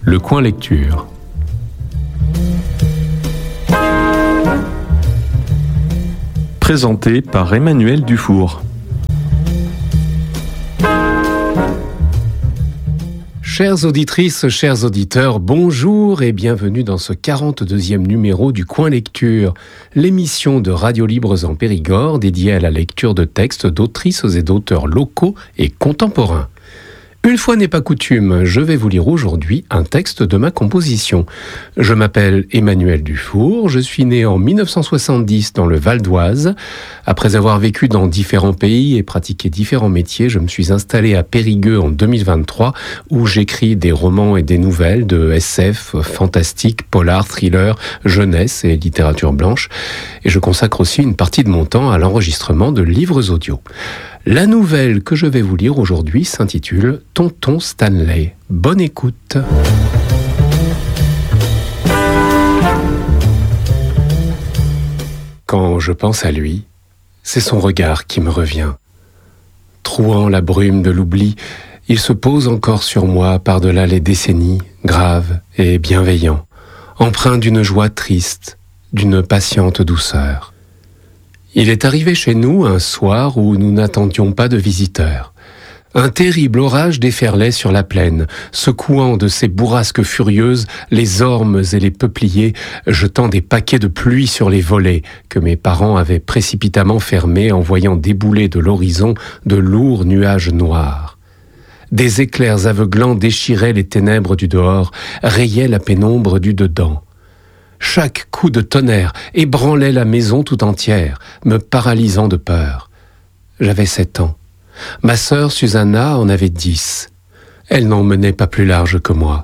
Le coin lecture. Présenté par Emmanuel Dufour. Chères auditrices, chers auditeurs, bonjour et bienvenue dans ce 42e numéro du Coin Lecture, l'émission de Radio Libres en Périgord dédiée à la lecture de textes d'autrices et d'auteurs locaux et contemporains. Une fois n'est pas coutume, je vais vous lire aujourd'hui un texte de ma composition. Je m'appelle Emmanuel Dufour, je suis né en 1970 dans le Val d'Oise. Après avoir vécu dans différents pays et pratiqué différents métiers, je me suis installé à Périgueux en 2023 où j'écris des romans et des nouvelles de SF, fantastique, polar, thriller, jeunesse et littérature blanche. Et je consacre aussi une partie de mon temps à l'enregistrement de livres audio. La nouvelle que je vais vous lire aujourd'hui s'intitule « Tonton Stanley ». Bonne écoute. Quand je pense à lui, c'est son regard qui me revient. Trouant la brume de l'oubli, il se pose encore sur moi par-delà les décennies, grave et bienveillant, empreint d'une joie triste, d'une patiente douceur. Il est arrivé chez nous un soir où nous n'attendions pas de visiteurs. Un terrible orage déferlait sur la plaine, secouant de ses bourrasques furieuses les ormes et les peupliers, jetant des paquets de pluie sur les volets que mes parents avaient précipitamment fermés en voyant débouler de l'horizon de lourds nuages noirs. Des éclairs aveuglants déchiraient les ténèbres du dehors, rayaient la pénombre du dedans. Chaque coup de tonnerre ébranlait la maison tout entière, me paralysant de peur. J'avais 7 ans. Ma sœur Susanna en avait 10. Elle n'en menait pas plus large que moi.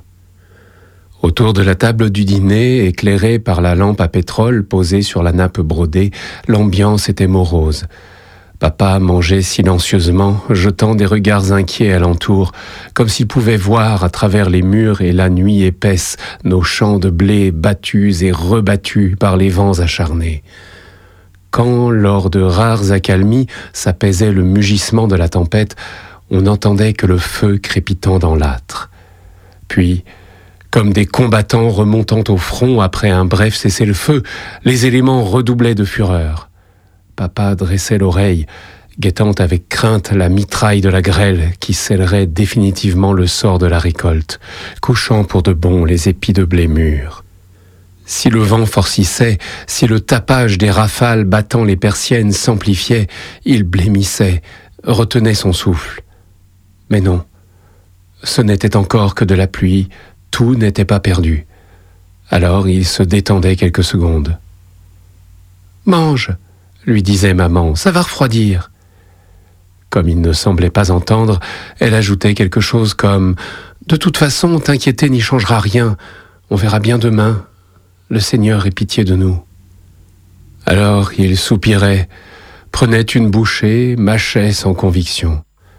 Autour de la table du dîner, éclairée par la lampe à pétrole posée sur la nappe brodée, l'ambiance était morose. Papa mangeait silencieusement, jetant des regards inquiets alentour, comme s'il pouvait voir à travers les murs et la nuit épaisse nos champs de blé battus et rebattus par les vents acharnés. Quand, lors de rares accalmies, s'apaisait le mugissement de la tempête, on n'entendait que le feu crépitant dans l'âtre. Puis, comme des combattants remontant au front après un bref cessez-le-feu, les éléments redoublaient de fureur. Papa dressait l'oreille, guettant avec crainte la mitraille de la grêle qui scellerait définitivement le sort de la récolte, couchant pour de bon les épis de blé mûrs. Si le vent forcissait, si le tapage des rafales battant les persiennes s'amplifiait, il blêmissait, retenait son souffle. Mais non, ce n'était encore que de la pluie, tout n'était pas perdu. Alors il se détendait quelques secondes. « Mange !» lui disait maman, « ça va refroidir. » Comme il ne semblait pas entendre, elle ajoutait quelque chose comme « De toute façon, t'inquiéter n'y changera rien, on verra bien demain. Le Seigneur ait pitié de nous. » Alors il soupirait, prenait une bouchée, mâchait sans conviction.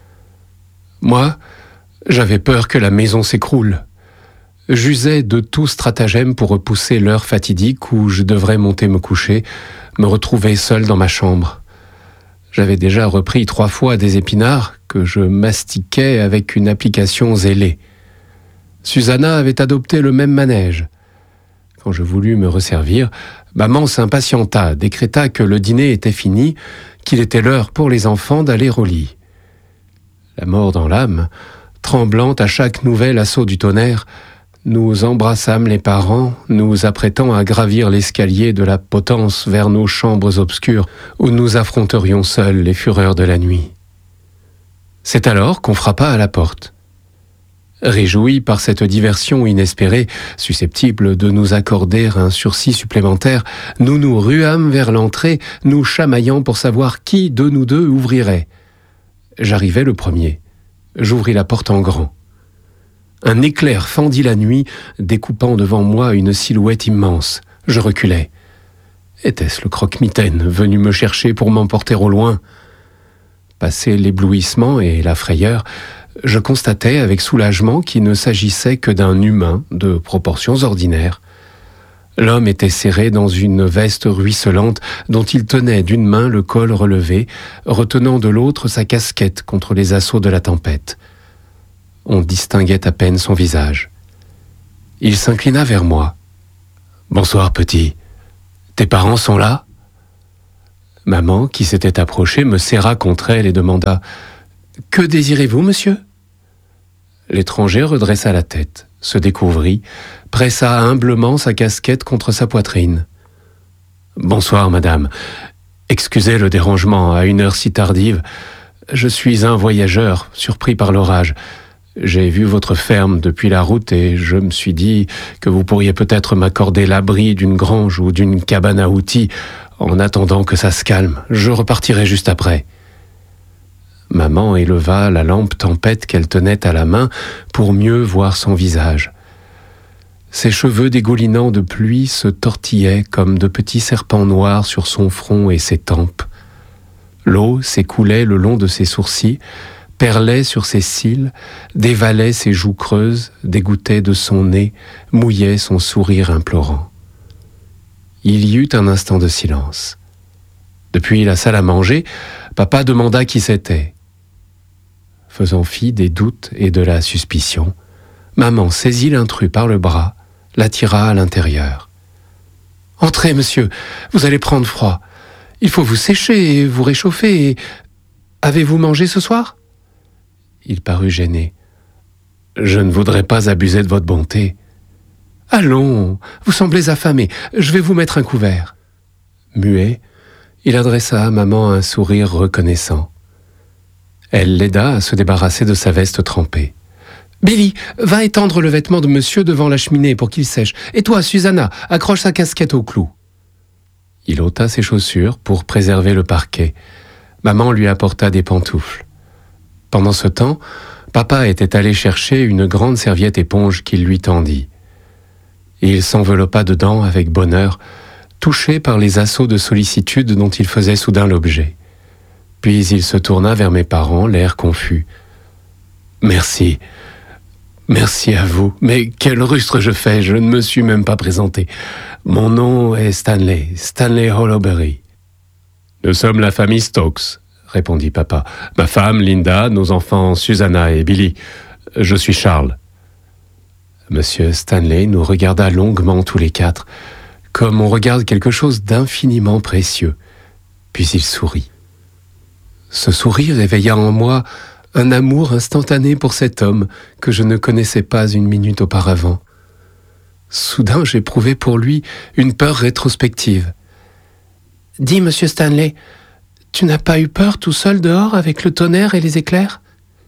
Moi, j'avais peur que la maison s'écroule. J'usais de tout stratagème pour repousser l'heure fatidique où je devrais monter me coucher, me retrouver seul dans ma chambre. J'avais déjà repris 3 fois des épinards que je mastiquais avec une application zélée. Susanna avait adopté le même manège. Quand je voulus me resservir, maman s'impatienta, décréta que le dîner était fini, qu'il était l'heure pour les enfants d'aller au lit. La mort dans l'âme, tremblante à chaque nouvel assaut du tonnerre, nous embrassâmes les parents, nous apprêtant à gravir l'escalier de la potence vers nos chambres obscures où nous affronterions seuls les fureurs de la nuit. C'est alors qu'on frappa à la porte. Réjouis par cette diversion inespérée, susceptible de nous accorder un sursis supplémentaire, nous nous ruâmes vers l'entrée, nous chamaillant pour savoir qui de nous deux ouvrirait. J'arrivai le premier. J'ouvris la porte en grand. Un éclair fendit la nuit, découpant devant moi une silhouette immense. Je reculai. Était-ce le croque-mitaine venu me chercher pour m'emporter au loin ? Passé l'éblouissement et la frayeur, je constatai avec soulagement qu'il ne s'agissait que d'un humain de proportions ordinaires. L'homme était serré dans une veste ruisselante dont il tenait d'une main le col relevé, retenant de l'autre sa casquette contre les assauts de la tempête. On distinguait à peine son visage. Il s'inclina vers moi. « Bonsoir, petit. Tes parents sont là ?» Maman, qui s'était approchée, me serra contre elle et demanda « Que désirez-vous, monsieur ?» L'étranger redressa la tête, se découvrit, pressa humblement sa casquette contre sa poitrine. « Bonsoir, madame. Excusez le dérangement à une heure si tardive. Je suis un voyageur, surpris par l'orage. J'ai vu votre ferme depuis la route et je me suis dit que vous pourriez peut-être m'accorder l'abri d'une grange ou d'une cabane à outils. En attendant que ça se calme, je repartirai juste après. » Maman éleva la lampe tempête qu'elle tenait à la main pour mieux voir son visage. Ses cheveux dégoulinants de pluie se tortillaient comme de petits serpents noirs sur son front et ses tempes. L'eau s'écoulait le long de ses sourcils, perlait sur ses cils, dévalait ses joues creuses, dégouttait de son nez, mouillait son sourire implorant. Il y eut un instant de silence. Depuis la salle à manger, papa demanda qui c'était. Faisant fi des doutes et de la suspicion, maman saisit l'intrus par le bras, l'attira à l'intérieur. « Entrez, monsieur, vous allez prendre froid. Il faut vous sécher et vous réchauffer. Avez-vous mangé ce soir ?» Il parut gêné. « Je ne voudrais pas abuser de votre bonté. »« Allons, vous semblez affamé. Je vais vous mettre un couvert. » Muet, il adressa à maman un sourire reconnaissant. Elle l'aida à se débarrasser de sa veste trempée. « Billy, va étendre le vêtement de monsieur devant la cheminée pour qu'il sèche. Et toi, Susanna, accroche sa casquette au clou. » Il ôta ses chaussures pour préserver le parquet. Maman lui apporta des pantoufles. Pendant ce temps, papa était allé chercher une grande serviette éponge qu'il lui tendit. Il s'enveloppa dedans avec bonheur, touché par les assauts de sollicitude dont il faisait soudain l'objet. Puis il se tourna vers mes parents, l'air confus. « Merci. Merci à vous. Mais quel rustre je fais, je ne me suis même pas présenté. Mon nom est Stanley, Stanley Hollowberry. »« Nous sommes la famille Stokes, » répondit papa. « Ma femme, Linda, nos enfants, Susanna et Billy. Je suis Charles. » Monsieur Stanley nous regarda longuement tous les quatre, comme on regarde quelque chose d'infiniment précieux. Puis il sourit. Ce sourire éveilla en moi un amour instantané pour cet homme que je ne connaissais pas une minute auparavant. Soudain, j'éprouvais pour lui une peur rétrospective. « Dis, monsieur Stanley, tu n'as pas eu peur tout seul dehors avec le tonnerre et les éclairs ?»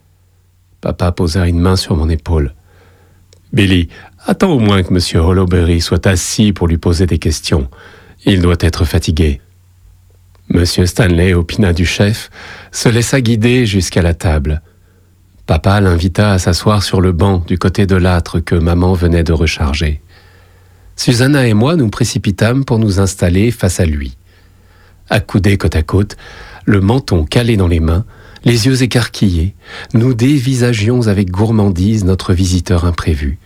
Papa posa une main sur mon épaule. « Billy, attends au moins que monsieur Hollowberry soit assis pour lui poser des questions. Il doit être fatigué. » Monsieur Stanley opina du chef, se laissa guider jusqu'à la table. Papa l'invita à s'asseoir sur le banc du côté de l'âtre que maman venait de recharger. Susanna et moi nous précipitâmes pour nous installer face à lui. Accoudés côte à côte, le menton calé dans les mains, les yeux écarquillés, nous dévisagions avec gourmandise notre visiteur imprévu.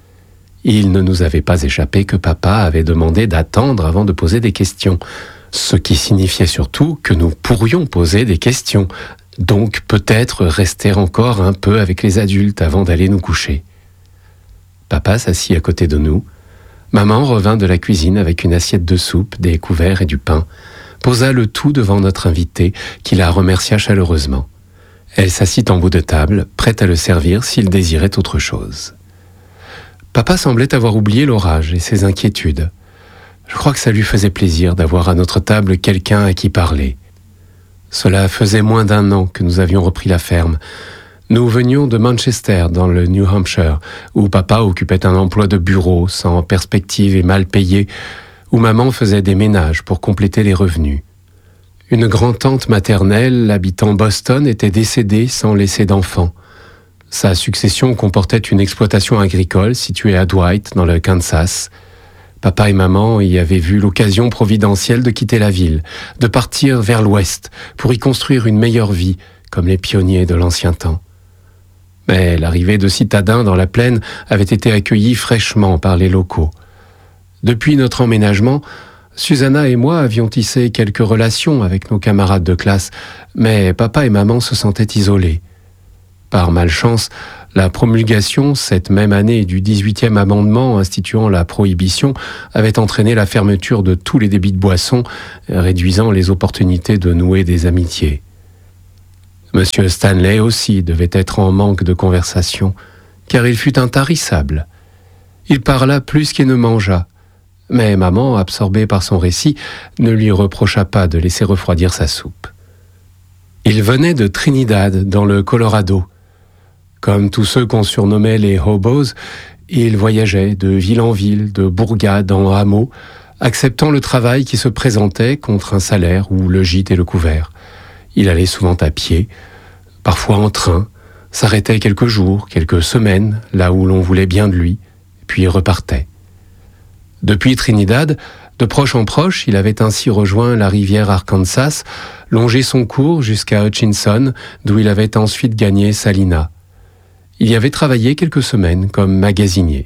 Il ne nous avait pas échappé que papa avait demandé d'attendre avant de poser des questions, ce qui signifiait surtout que nous pourrions poser des questions, donc peut-être rester encore un peu avec les adultes avant d'aller nous coucher. Papa s'assit à côté de nous. Maman revint de la cuisine avec une assiette de soupe, des couverts et du pain, posa le tout devant notre invité, qui la remercia chaleureusement. Elle s'assit en bout de table, prête à le servir s'il désirait autre chose. Papa semblait avoir oublié l'orage et ses inquiétudes. Je crois que ça lui faisait plaisir d'avoir à notre table quelqu'un à qui parler. Cela faisait moins d'1 an que nous avions repris la ferme. Nous venions de Manchester, dans le New Hampshire, où papa occupait un emploi de bureau, sans perspective et mal payé, où maman faisait des ménages pour compléter les revenus. Une grand-tante maternelle habitant Boston était décédée sans laisser d'enfants. Sa succession comportait une exploitation agricole située à Dwight, dans le Kansas. Papa et maman y avaient vu l'occasion providentielle de quitter la ville, de partir vers l'ouest pour y construire une meilleure vie, comme les pionniers de l'ancien temps. Mais l'arrivée de citadins dans la plaine avait été accueillie fraîchement par les locaux. Depuis notre emménagement, Susanna et moi avions tissé quelques relations avec nos camarades de classe, mais papa et maman se sentaient isolés. Par malchance, La promulgation, cette même année, du 18e amendement instituant la prohibition avait entraîné la fermeture de tous les débits de boissons, réduisant les opportunités de nouer des amitiés. Monsieur Stanley aussi devait être en manque de conversation, car il fut intarissable. Il parla plus qu'il ne mangea, mais maman, absorbée par son récit, ne lui reprocha pas de laisser refroidir sa soupe. Il venait de Trinidad, dans le Colorado. Comme tous ceux qu'on surnommait les hobos, il voyageait de ville en ville, de bourgade en hameau, acceptant le travail qui se présentait contre un salaire ou le gîte et le couvert. Il allait souvent à pied, parfois en train, s'arrêtait quelques jours, quelques semaines, là où l'on voulait bien de lui, puis repartait. Depuis Trinidad, de proche en proche, il avait ainsi rejoint la rivière Arkansas, longé son cours jusqu'à Hutchinson, d'où il avait ensuite gagné Salina. Il y avait travaillé quelques semaines comme magasinier.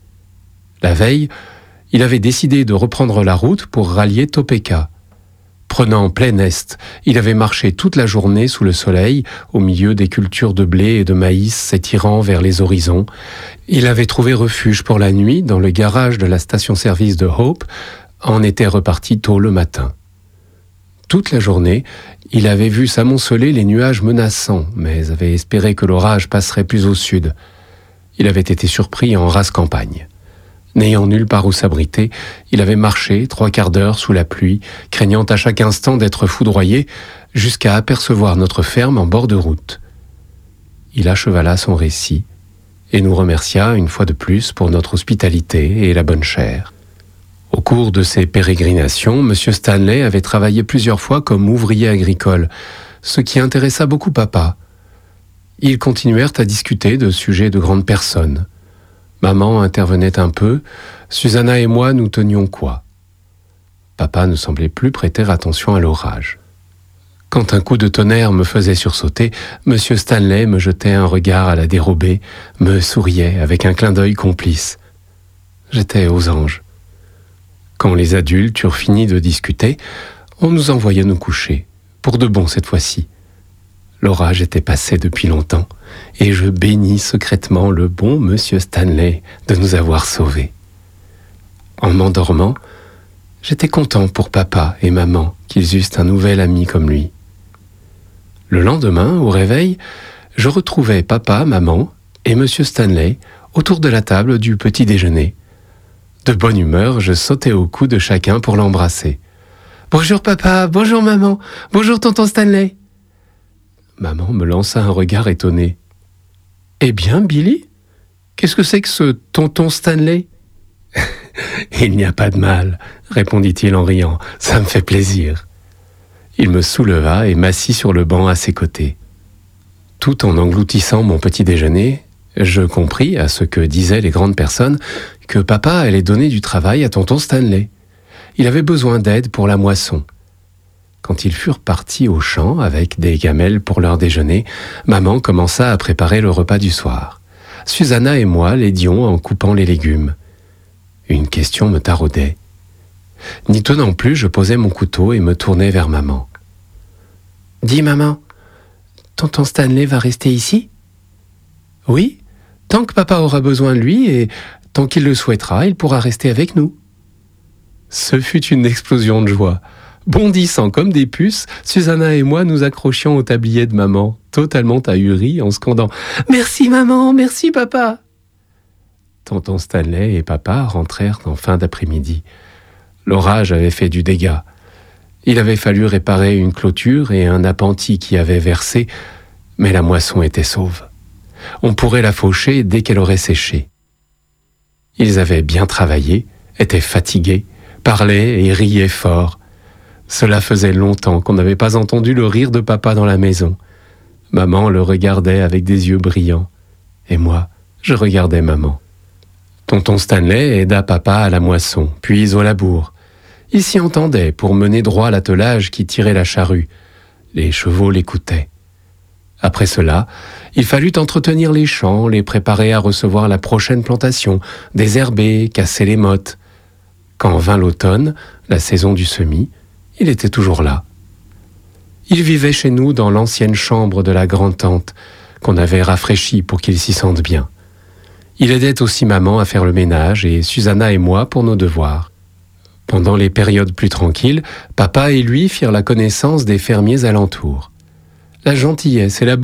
La veille, il avait décidé de reprendre la route pour rallier Topeka. Prenant plein est, il avait marché toute la journée sous le soleil, au milieu des cultures de blé et de maïs s'étirant vers les horizons. Il avait trouvé refuge pour la nuit dans le garage de la station-service de Hope, en était reparti tôt le matin. Toute la journée, il avait vu s'amonceler les nuages menaçants, mais avait espéré que l'orage passerait plus au sud. Il avait été surpris en rase campagne. N'ayant nulle part où s'abriter, il avait marché 3/4 d'heure sous la pluie, craignant à chaque instant d'être foudroyé, jusqu'à apercevoir notre ferme en bord de route. Il achevala son récit et nous remercia une fois de plus pour notre hospitalité et la bonne chère. Au cours de ses pérégrinations, M. Stanley avait travaillé plusieurs fois comme ouvrier agricole, ce qui intéressa beaucoup papa. Ils continuèrent à discuter de sujets de grandes personnes. Maman intervenait un peu, Susanna et moi nous tenions quoi. Papa ne semblait plus prêter attention à l'orage. Quand un coup de tonnerre me faisait sursauter, M. Stanley me jetait un regard à la dérobée, me souriait avec un clin d'œil complice. J'étais aux anges. Quand les adultes eurent fini de discuter, on nous envoya nous coucher, pour de bon cette fois-ci. L'orage était passé depuis longtemps, et je bénis secrètement le bon monsieur Stanley de nous avoir sauvés. En m'endormant, j'étais content pour papa et maman qu'ils eussent un nouvel ami comme lui. Le lendemain, au réveil, je retrouvais papa, maman et monsieur Stanley autour de la table du petit déjeuner. De bonne humeur, je sautais au cou de chacun pour l'embrasser. « Bonjour papa, bonjour maman, bonjour tonton Stanley !» Maman me lança un regard étonné. « Eh bien, Billy, qu'est-ce que c'est que ce tonton Stanley ?»« Il n'y a pas de mal, » répondit-il en riant, « ça me fait plaisir. » Il me souleva et m'assit sur le banc à ses côtés. Tout en engloutissant mon petit déjeuner, je compris, à ce que disaient les grandes personnes, que papa allait donner du travail à tonton Stanley. Il avait besoin d'aide pour la moisson. Quand ils furent partis au champ avec des gamelles pour leur déjeuner, maman commença à préparer le repas du soir. Susanna et moi l'aidions en coupant les légumes. Une question me taraudait. N'y tenant plus, je posai mon couteau et me tournai vers maman. « Dis maman, tonton Stanley va rester ici ?»« Oui, tant que papa aura besoin de lui et tant qu'il le souhaitera, il pourra rester avec nous. » Ce fut une explosion de joie. Bondissant comme des puces, Susanna et moi nous accrochions au tablier de maman, totalement ahuris, en scandant « Merci maman, merci papa !» Tonton Stanley et papa rentrèrent en fin d'après-midi. L'orage avait fait du dégât. Il avait fallu réparer une clôture et un appentis qui avait versé, mais la moisson était sauve. On pourrait la faucher dès qu'elle aurait séché. Ils avaient bien travaillé, étaient fatigués, parlaient et riaient fort. Cela faisait longtemps qu'on n'avait pas entendu le rire de papa dans la maison. Maman le regardait avec des yeux brillants. Et moi, je regardais maman. Tonton Stanley aida papa à la moisson, puis au labour. Il s'y entendait pour mener droit l'attelage qui tirait la charrue. Les chevaux l'écoutaient. Après cela, il fallut entretenir les champs, les préparer à recevoir la prochaine plantation, désherber, casser les mottes. Quand vint l'automne, la saison du semis, il était toujours là. Il vivait chez nous dans l'ancienne chambre de la grand-tante, qu'on avait rafraîchi pour qu'il s'y sente bien. Il aidait aussi maman à faire le ménage et Susanna et moi pour nos devoirs. Pendant les périodes plus tranquilles, papa et lui firent la connaissance des fermiers alentours. La gentillesse et la bonne